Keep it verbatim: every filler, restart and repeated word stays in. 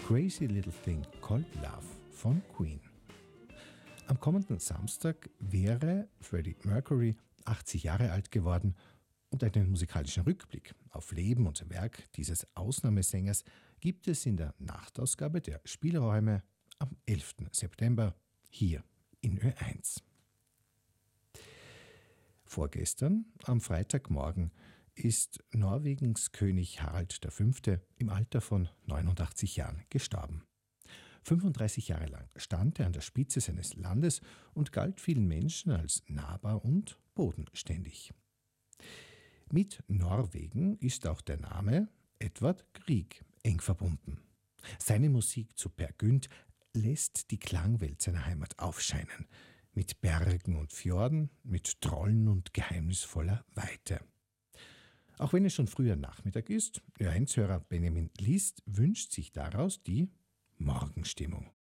Crazy Little Thing Called Love von Queen. Am kommenden Samstag wäre Freddie Mercury achtzig Jahre alt geworden und einen musikalischen Rückblick auf Leben und Werk dieses Ausnahmesängers gibt es in der Nachtausgabe der Spielräume am elften September hier in Ö eins. Vorgestern, am Freitagmorgen, ist Norwegens König Harald V. im Alter von neunundachtzig Jahren gestorben. fünfunddreißig Jahre lang stand er an der Spitze seines Landes und galt vielen Menschen als nahbar und bodenständig. Mit Norwegen ist auch der Name Edvard Grieg eng verbunden. Seine Musik zu Peer Gynt lässt die Klangwelt seiner Heimat aufscheinen, mit Bergen und Fjorden, mit Trollen und geheimnisvoller Weite. Auch wenn es schon früher Nachmittag ist, Ö eins-Hörer Benjamin List wünscht sich daraus die Morgenstimmung.